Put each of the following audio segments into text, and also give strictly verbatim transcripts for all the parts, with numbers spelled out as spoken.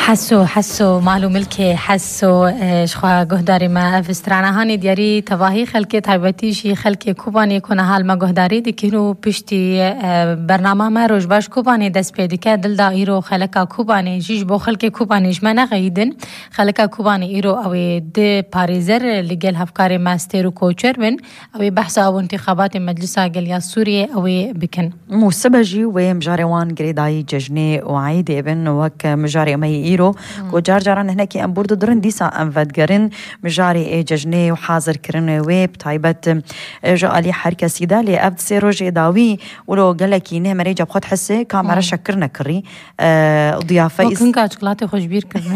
حسو حسو مالو ملكي حسو شخوا جهداري ما أفسترانا هاني دياري تواهي خلكي تايبتي شي خلكي كوباني كنا هال ما جهداري دكينو بشتي برنامج ما روج باش كوباني دس بيدك دل دايرو خلكا كوباني جيج بو خلكي كوباني جمنا غيدن خلكا كوباني إيرو أو د باريزر اللي جل هفكاري ماسترو كوتشر من أو بحث أو انتخابات مجلسها جل سوريا أو بكن مو سبجي ومجاريوان جريداي ججني وعيد ابن وك مجاري مي إيرو وجار جاران هناك أم برضو درن ديسا أم فدقرن مجاري إيه ججني وحاضر كرن ويب تايبت جالي حركة سيدا لي أبد سيرو جيداوي ولو قالك ينه مري جاب خد حسي كاميرا شكرنا كري أه ضيافة وكن كا شوكولاتة خوش بير كرنا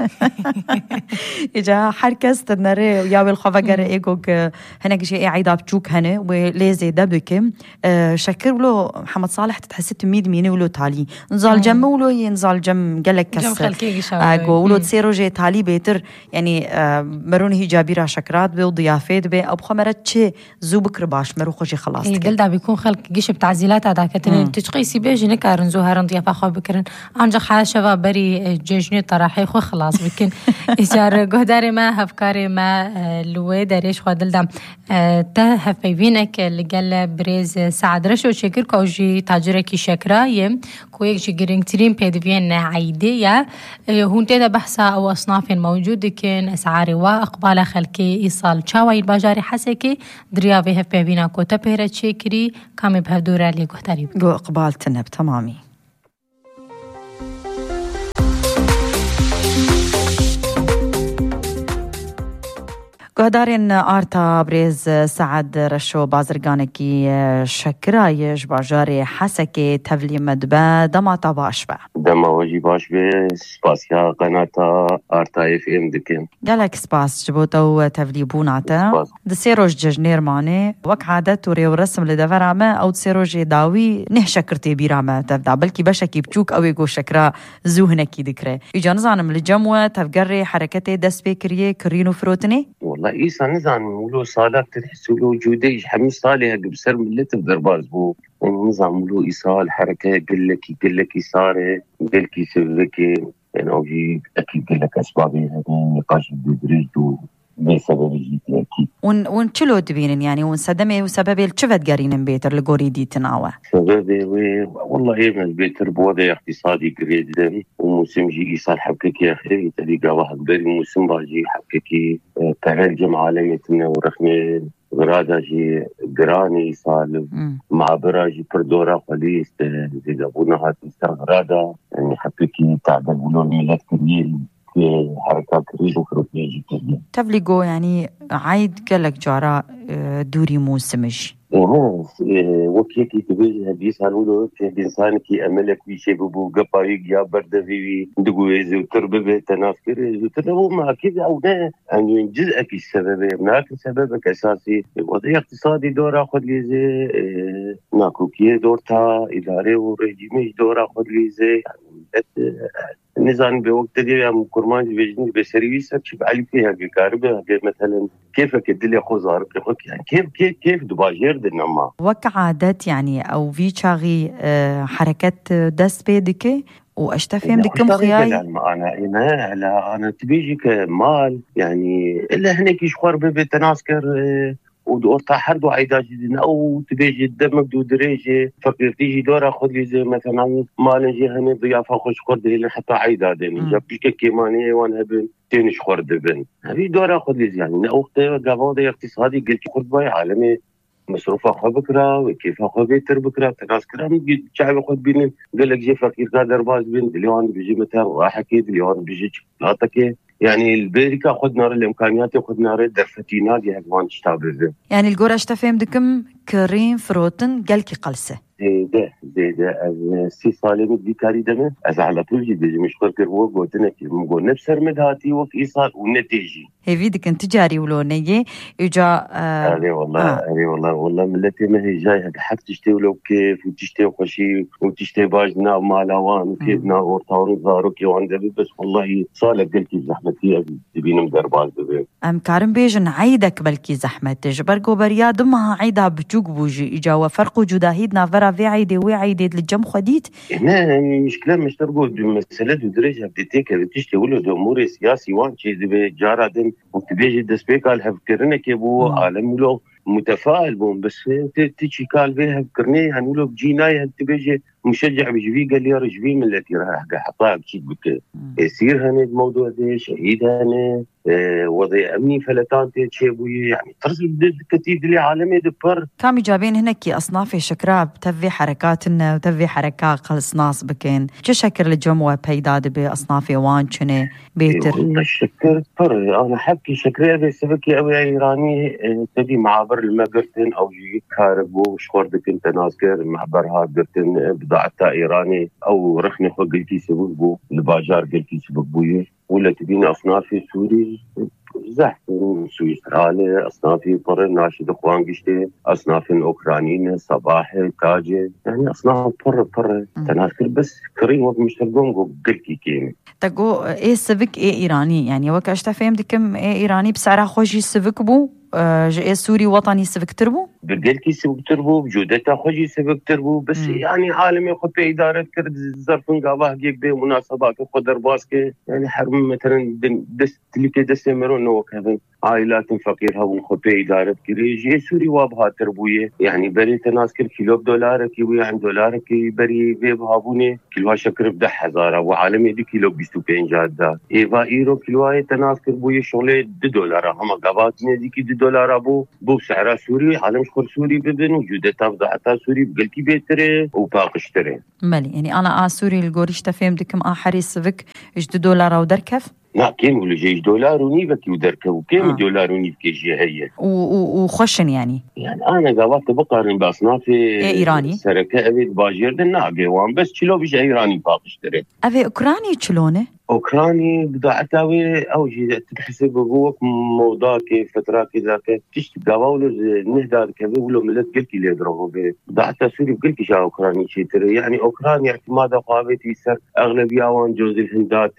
إجا حركة استنري ويا بالخفقر إيجوك هناك شيء عيدا بتشوك هنا ولازي دبكم أه شكر ولو محمد صالح تتحسيت ميد ميني ولو تالي نزال جم ولو ينزال جم قالك كس أقول ولو تصيروا جي تالي بيتر يعني أه مرون هي جابيرة شكرات بي وضيافات بي أو خمرت شيء زوبك رباش مرو خوشي خلاص إيه قل دا بيكون خلق جيش بتعزيلات هذا كتن تشقيسي بيجي نكارن زهران ضيافة خو بكرن أنجا حال شباب بري جيجني طرحي خو خلاص بكن إجار جهداري ما هفكاري ما لوي داريش خو دل دام تا هفيفينك اللي قال بريز سعد رشو شكر كوجي تاجركي شكرايم كويك جي جرينترين بيدفين عيدية هون تيدا بحثا أو أصناف موجود كن أسعاري وأقبال خلكي إيصال شاوي الباجاري حسكي دريافي هفيفينا كوتا بيرت شكري كامي بهدورة لي جهداري جو أقبال تنب تمامي قهدارين آرتا بريز سعد رشو بازرگانكي شكرايش باجاري حسكي تفلي مدبا دما طباش با دما وجي باش بي سباسيا قناة آرتا اف ام دكين قالك سباس جبوتو تفلي بوناتا دسيروج ججنير ماني وك عادت وري ورسم لدفرامة او دسيروج داوي نه شكرتي بيرامة تفدا بلكي بشكي بچوك او يقو شكرا زوهنكي دكري يجا نزانم لجموة تفقري حركتي دس بيكريه كرينو فروتني والله إيسا نزان ولو صالات تحسوا له جوديش حمي صالح بسر ملت بدرباز بو نظام ولو إيسا الحركة قل لك قل لك إيساره قل لك يسبك يعني أوجي أكيد قل لك أسبابي هذين نقاش بدريجو بسبب جيتي أكيد ون ون شلو تبينن يعني ون صدمه وسبب الشفت قارين بيتر لقوري دي تناوى سببه والله إيه من بيتر بوضع اقتصادي قريد وموسم جي إيصال حبكك يا أخي تلقى واحد بري موسم باجي حبكك تعال جمع عالميتنا ورخمي غرادا جي قراني صالب مع براجي بردورا قليس زي أبونا هاتيستا غرادا يعني حبكك تعدل ولو الميلاد كبير في حركات كريج وكروتية جدا تفلقو يعني عايد قالك جارة دوري موسمش إيه وكيكي تبي هديس هنقوله إنسان كي أملك بيشي ببو قبايق يا برد في دقويز وتربة تنافكر وتربو ما كذا أو ده يعني جزء كي السبب هناك سببك أساسي وضع اقتصادي دور أخذ ليزي إيه ناكو كي دور تا إدارة ورجيمش دور أخذ ليزي يعني النظام بوقت دي يا مكرمان بيجني بسيرفيس أكشف عليه فيها كاربة مثلا كيف كدلي خوزار يعني كيف كيف كيف دباجير دنما وكعادات يعني أو في شاغي حركات دس بيدك وأشتفهم دكم خياي أنا أنا لا أنا تبيجي كمال يعني إلا هناك يشخر بتناسكر ودور تحردو عيدا جدنا أو تبيجي الدمك دو دريجي فكر تيجي دورة خد لي زي مثلا مال نجي هني ضيافة خوش خورد هنا حتى عيدا ديني جاب بيك كيمانية وانا هبن تينش خورد بن هذه دورة خد لي زي يعني أوقات قابون دي اقتصادي قلت خد باي عالمي مصروفة خو بكرة وكيف خو بيتر بكرة تناس كلام شعب خد بين قال لك جي فقير قادر باز بين اليوم بيجي مثلا راح أكيد اليوم بيجي شوكولاتة يعني البيركا خد نار الإمكانيات وخد نار درفتينا دي هجوان تشتابه يعني الجورة اشتفهم دكم كريم فروتن قالكي قلسة زيدا زيدا سي صالم دي كاري دمه از على طول جدي مش فكر هو قلتنا كي مقول نفس المدهاتي وقت إيصال ونتيجي هي فيدك انت جاري ولونية يجا هذه والله هذه والله والله ملتي ما هي جاي حق تشتي ولو كيف وتشتي وخشي وتشتي باجنا مالوان وكيفنا ورطان زاروكي وعند بس والله صالك قلتي زحمة فيها تبين مدربال ببين ام كارم بيجن عيدك بلكي زحمة جبرقو بريا دمها عيدها بجو جوج بوجي إجاوا فرق جداهيد نافرا في عيدي وعيدي للجم خديت هنا مشكلة مش ترقود مسألة درجة بديتك بتشتي ولا أمور سياسي وان شيء بجارة وتبيجي دسبيكا الهفكرنا كيبو عالم لو متفائل بهم بس تيجي قال بيها فكرني يعني لو بجيناي تبيجي مشجع بيجي قال لي رجبي من التي راح حطها بشيء بك يصير هنا الموضوع ده شهيد هنا اه وضع أمني فلتان تيجي يعني ترسل كتير لي عالمي دبر كامي جابين هنا كي أصناف شكرا بتفي حركاتنا وتفي حركات قلص ناس بكين شو شكر الجموع بيداد بأصناف وان شنو بيتر والله شكر بر أنا حكي شكرا بسبكي أوي إيراني تبي معابر المقرتن أو جي كاربو شخور دك أنت ناصر معبرها قرتن بضاعتها إيراني أو رخني خو قلتي سببو الباجار قلتي سببويه ولا تبين أصنافي سوري زحف سويسرالي أصنافي بر ناشد إخوان قشتي أصناف أوكرانيين صباح تاجي يعني أصناف بر بر تناصر بس كريم وقت مشترقون قلتي كيمي تقو إيه سبك إيه إيراني يعني وقت أشتا فهم دكم إيه إيراني بسعرها خوشي سبك بو آه سوري وطني سبك تربو بقلتي سبك تربو بجودتها خوشي سبك تربو بس م. يعني عالمي خو في إدارة كرد زرفن قاباه جيك بي مناسبات وخدر باسكي يعني حرم مثلا دست لكي دستمرون نو كذا عائلات فقيرها ونخو في إدارة كريجي سوري وابها تربوية يعني بري تناسكر كيلو بدولار كيوي عن دولار كي بري بيبها بوني كيلوها شكر بدح هزارة وعالمي دي كيلو بيستو بين جادة إيفا إيرو كيلوها تناسكر بوي شغلي دي دولار هما قاباتني دي كي دي دولار بو بو سعرها سوري عالم شخور سوري ببن وجودتها بضاعتها سوري بقلتي بيتري وباقشتري مالي يعني أنا آه سوري الجوريش تفهم دكم آه حريص سفك إيش دو دولار ودركف لا كيم ولا جيش دولار ونيفك ودركف وكيم آه. دولار ونيفك جي هي وخشن يعني يعني أنا قابلت بقارن بأصناف إيه إيراني سركة أبي باجير دناقي وان بس شلو بيش إيراني باقشتري أبي أوكراني شلونه أوكراني بضاعتها أو جي تحسب بقوك موضاك فترة كذا تشتي قاولوا نهدار كذا ولا ملت قلتي اللي يضربوا به بضاعتها سوري قلتي شا أوكراني شيء ترى يعني أوكراني اعتماد قابت يسر أغلبية وان جوز الهندات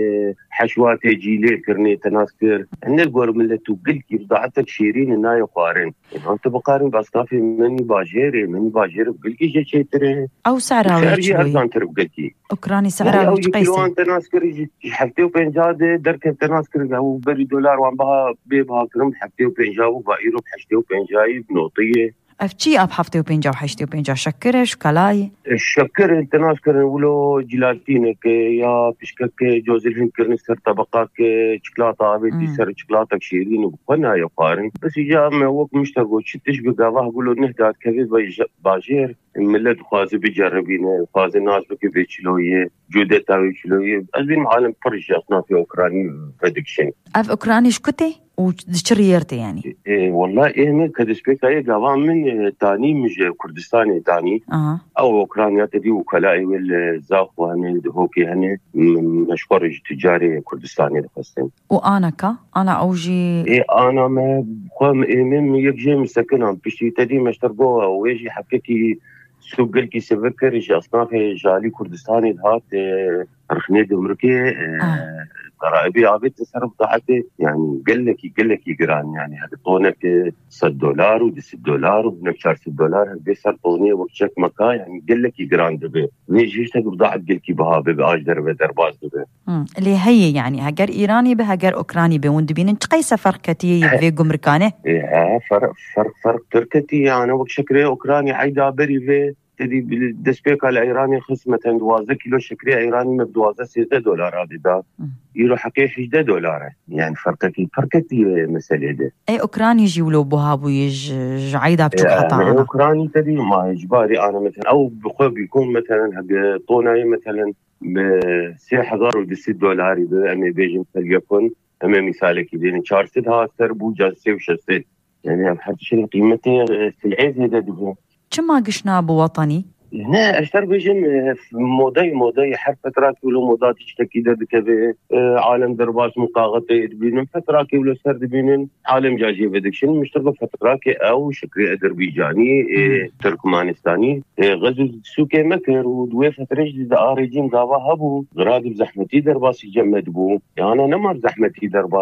حشوات جيلي كرني تناسكر إن الجور ملت وقلتي بضاعتك شيرين إنها يقارن يعني أنت بقارن بأصناف مني باجيري مني باجير قلتي شيء شيء ترى أو سعرها سعري أرزان ترى قلتي أوكراني سعرها وش قيسة تناسكر حفتي وبنجاد دركب تناسكر هو بري دولار وان بها بيبها كرم حفتي وبنجاو بايرو حشتي وبنجاي بنوطيه افتي اب حفتي وبنجا وحشتي وبنجا شكرش كلاي الشكر تناسكر ولو جيلاتينك يا بشكك جوز الهنكر نسر طبقات شوكولاته بدي سر شوكولاته شيرين وبقنا يقارن بس جاء ما هو مشتاق شتش بقى يقولوا نهدات كذا باجير ملت خاص بجربينه خاص الناس بكيف شلويه جودتها وشلويه ازين عالم فرج اصناف في اوكراني برودكشن اف اوكراني شكتي وشريرتي يعني إيه والله إيه من كدسبيك هي قوام من تاني مش كردستاني تاني أه. أو أوكرانيا تدي وكلائي والزاخ وهني هوكي هني مشهور تجاري كردستاني دخستين وأنا كا أنا أوجي إيه أنا ما قام إيه من يجي مسكنهم بشي تدي مشتربوها ويجي حكيتي سوق قلكي سبكر إيش أصناف جالي كردستاني هات رخني دمركي أه. ضرائبي عبيت تصرف ضاعتي يعني قال لك يقول لك يقران يعني هذا طونك ستة دولار ودس دولار وبنكشر ستة دولار بيصير طوني وكشك مكا يعني قال لك يقران دبي نيجي تك بضاعت قلك بها بباج دربه درباز دبي اللي هي يعني هجر ايراني به هجر اوكراني به وند بين قيس فرق كتي في قمركانه ايه فرق فرق فرق تركتي يعني وكشكري اوكراني عيدا بري في تدي بالدسبيك على ايراني خصمه دوازة كيلو شكري ايراني مبدوازه ستة دولار هذه ده يروح حكي حدة دولار يعني فرقتي فرقتي مسألة ده اي اوكراني يجيولو بوهابو يج عيدا بتشوف حتى انا اوكراني تدي ما اجباري انا مثلا او بخو بيكون مثلا حق طوناي مثلا بسيح هزار ودس دولار امي بيجي مثل يكون امي مثالك يدين شارسد ها سربو جاسي وشسد يعني حتى شنو قيمتي سلعيز هذا دبو كما قشنا بوطني هنا اشتر بيجن في مودي مودي حرف فترات ولو موضات اشتكي دكبه عالم درباس مقاغطي بين فترات ولو سر بين عالم جاجي بدكشن مشترك فترات او شكري اذربيجاني تركمانستاني غزو سوكي مكر ودوي فتره جديده اريجين دابا هبو غراد بزحمتي درباس يجمد بو يعني انا نمر زحمتي درباس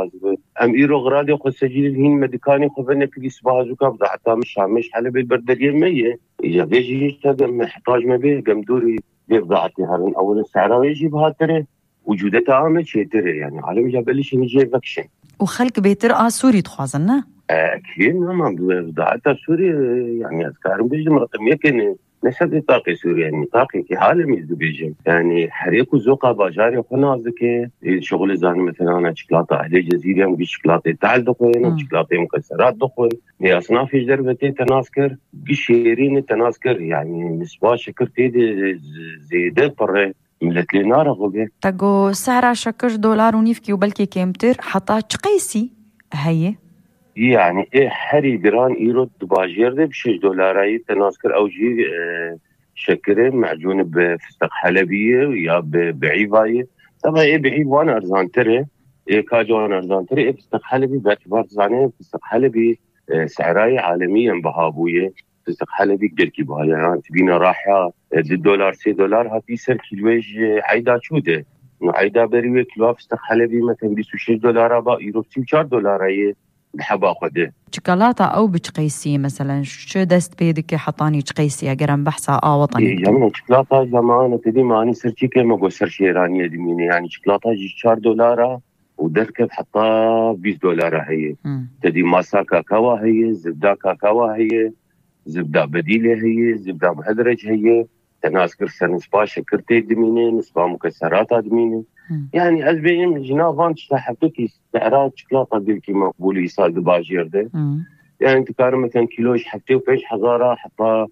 ام ايرو غرادي خو سجل هين مدكاني خو بنك لي صباح زوكا بضعتا مش مش حلب البردليه مية اجا بيجي تقدر محتاج ما به قم دوري بضعتي هرن اول السعر يجي بهاتره وجودتها عامل شيء ترى يعني عالم جابلش نيجي فاكشن وخلق بيتر اه سوري تخوازنا اكيد ما بضعتها سوري يعني اذكار بيجي مرتم يمكن نسبة طاقة سوريا يعني طاقة في حالة ميزو بيجي يعني حريق وزوقة باجاري وخنازكي شغل زاني مثلا أنا شوكولاتة أهلي جزيرة مبي شوكولاتة تعال دخون شوكولاتة مكسرات دخون هي أصناف دربتي تناسكر قشيرين تناسكر يعني نسبة شكر تيدي زيادة برة ملت لي نار غوبي تاقو سعر شكر دولار ونيفكي وبلكي كيمتر حتى تقيسي هي يعني إيه حري جران إيرو دباجير ده بشيش دولاري تناسكر أو جي اه شكره معجون بفستق حلبية ويا بعيفاية طبعا إيه بعيف وأنا أرزان تري إيه كاجو أنا أرزان تري إيه فستق حلبي باعتبار زاني فستق حلبي اه سعراي عالميا بهابوية فستق حلبي قلكي بها يعني تبينا راحة دولار سي دولار هاتي سر كيلويج عيدا شوده إنه عيدا بريوه كيلو فستق حلبي مثلا بيسو شيش دولار با إيرو بسيو چار دولاري بحبا خده شوكولاتة أو بتقيسي مثلا شو دست بيدك حطاني تقيسي أجرم بحثة آه وطني إيه جميل شوكولاتة جماعة تدي ماني سرتي كم أقول سر شيرانية دميني يعني شوكولاتة جي شار دولارة ودركب حطها بيس دولارة هي م. تدي ماسا كاكاوا هي زبدة كاكاوا هي زبدة بديلة هي زبدة مهدرج هي تناسكر سر نسبة شكرتي دميني نسبة مكسرات دميني يعني أزبين جنابان تحبتك سعرات شوكولاتة دلكي مقبولة يصال دباجير ده يعني انت كان مثلا كيلوش حتى وفيش حزارة حطها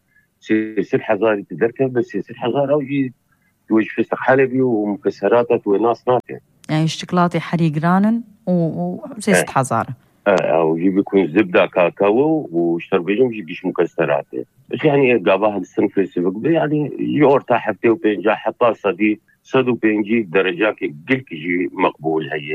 سير حزاري تدركب بس سير حزارة ويجي توج فستق حلبي ومكسراتات وناس ناتين يعني الشوكولاتة حريق رانن وسيست اه. حزارة اه او يجي بيكون زبدة كاكاو وشتر بيجم يجيش مكسرات بس يعني قابها السنة في السبق يعني يورتا حتى وبينجا حطها صديق صدو بينجي درجات قلك يجي مقبول هي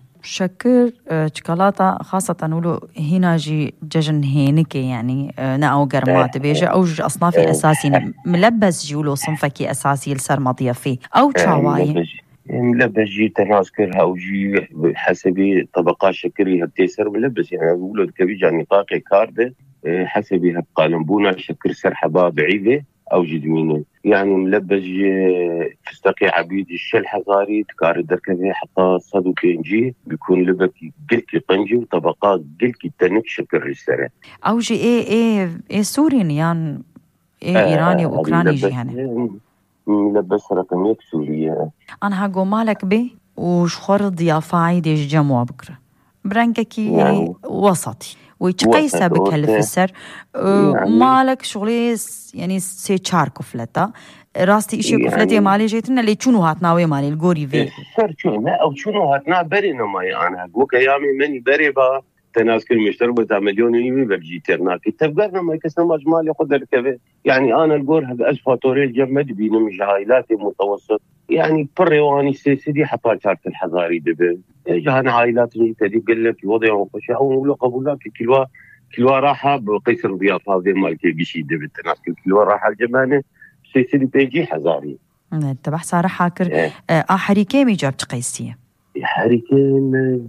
شكر شوكولاتة خاصة نقولوا هنا جي ججن هينكي يعني ناو قرمات بيجي أو أصنافي أساسي ملبس جيولو صنفكي أساسي لسر مضيفي أو تشاواي ملبس جي تناسكرها أو جي حسبي طبقات شكري هبتيسر ملبس يعني أقولوا كبيجا نطاقي كاردة حسبي هبقالنبونا شكر سرحبا بعيدة أو جدمينة يعني ملبس فستقي عبيد الشل حزاري تكار دركبه حتى صدو بينجي بيكون لبكي قلكي قنجي وطبقات قلكي تنك شكر السرع أو جي إيه إيه إيه سوريان يعني إيه آه إيراني وأوكراني جي هنا ملبس رقميك سوريا أنا هاقو مالك بي وشخور ضيافة عيدي جموع بكرة برنككي يعني وسطي ويتقيسها بكلف السر يعني مالك شغلي يعني سي تشار كفلتا راستي إشي يعني كفلتي مالي جيتنا اللي شنو هاتناوي مالي الجوري في سر شنو أو شنو هاتنا برينا ماي أنا هقولك أيامي مني بري با تناس كل مشترك بتاع مليون يمي بجي ترناكي تبقرنا ما يكسر مجمالي خد الكبه يعني أنا الجور هذا ألف فاتوري جمد بيني مش عائلاتي متوسط يعني بريواني سيدي حطها شارت الحضاري دبل جانا عائلات اللي تدي قال لك وضع وخش أو نقول قبول لك كلوا كلوا راحة بقيس الضيافة هذه مالك بيشي دبل تناس كلوا راحة الجمانة سيدي بيجي حزاري أنت بحث على حاكر آه حريكين جاب تقيسية حريكين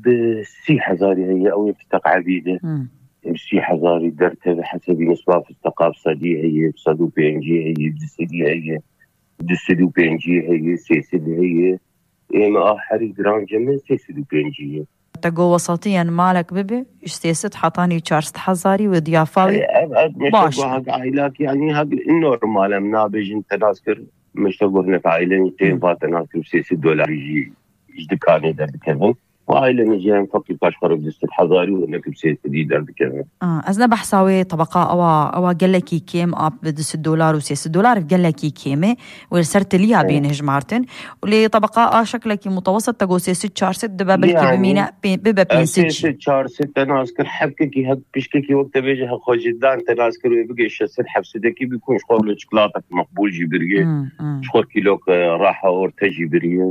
بسي حزاري هي أو يفتق عبيدة بسي حزاري درتها بحسب نسبة في الثقافة صدي هي بصدو بينجي هي بسدي هي بسدو بينجي هي سيسد هي إما حريك جرام جميل سيسدو بينجي تقو وسطيا مالك ببي سيسد حطاني تشارست حزاري وضيافاوي باش هاك عائلات يعني هاك النورمال منابج انت ناسكر مش تقول هناك عائلة تين فاتنا ناسكر سيسد دولار يجي يجدكاني ده بكذا وعائلة نجيان فقط باش خرج دست الحضاري وهناك بسيسد يدر بكذا اه أزنا بحساوي طبقة أوا أوا قلكي كيم أب بدس الدولار وسيس الدولار قلكي كيمة ورسرت ليها بين هجمارتن ولي طبقة آه شكلك متوسط تقو سيس تشار ست دبا بلكي يعني بمينا ببا بينسج سيس تشار ست تناسكر حبكي هاد بشكي وقت بيجي خو جدان تناسكر ويبقى يشسر حبسدكي بيكون شخور لشكلاتك مقبول جبريه شخور كيلوك راحة ورتجي بريه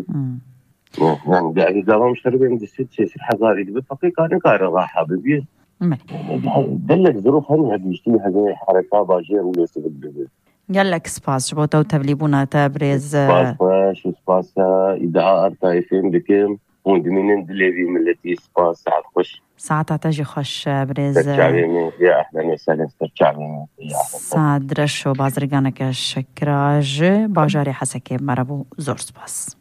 يعني قاعد يقاوم مشتربين دست سيس الحضاري دي بفقي كان كار راحة ببيه دلك ظروف هني هاد يشتري هذه حركة باجير ولا سبب ببيه قال لك سباس جبوتو تبليبونا تبرز سباس واش سباس إذا أرتا يفهم بكم وندمين دليفي من التي سباس ساعة خوش ساعتها تجي خوش بريز ترجعي يا أهلا وسهلا ترجعي سعد رشو بازرگانك شكراج باجاري حسكي مربو زور سباس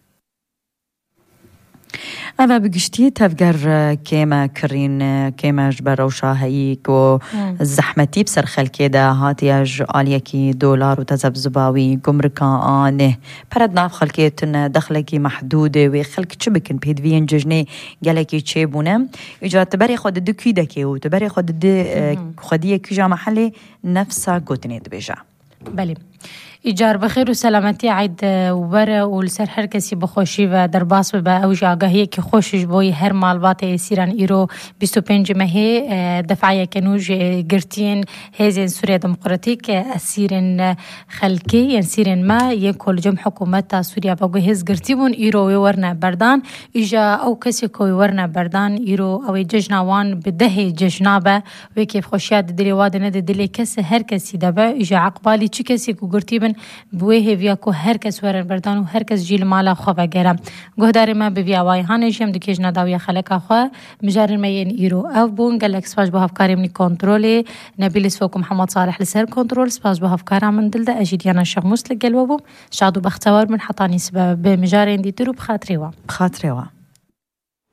أنا بقشتي تفكر كيما كرين كيما جبر وشاهيك والزحمتي بسر خلكي دا هاتياج آليكي دولار وتزب زباوي قمركا آنه پرد خلكي تن دخلكي محدودة وخلك چبكن بيدوين ججني قالكي چيبونه إجا تباري خود دو كيدكي وتباري خود دو خودية كيجا محلي نفسها قوتني دبيجا بلي إيجار بخير وسلامتي عيد وبرا والسر هر كسي بخوشي و درباس ببا اوج آگاهی که خوشش بوی هر مالبات سیران ایرو بیست و پنج مهی دفعه کنوج گرتين هزين سوريا ديمقراطيك اسيرن خلكي يعني سيرن ما يكل جم حكومتها سوريا بقى هز گرتيبون ايرو ورنا بردان اجا او كسي كوي ورنا بردان ايرو او ججناوان بده ججنابه وكيف خوشيات دلي واد ند دلي كس هر كسي دبا اجا عقبالي چي كسي کو گرتيبن بوه هيا کو هر کس ورن بردان و هر کس جيل مالا خو وگرا گهدار ما ببيا واي هانجم دكيجنا داويا خلقا خو مجار مين ايرو او بون قالك سواج بو افكاري من كنترولي نبيل سفوكم محمد صالح لسر كنترول سواج بو افكارا من دلدا اجيد يانا شغموس لقلوبو شادو بختوار من حطاني سبب بمجار اندي ترو بخاطريوا بخاطريوا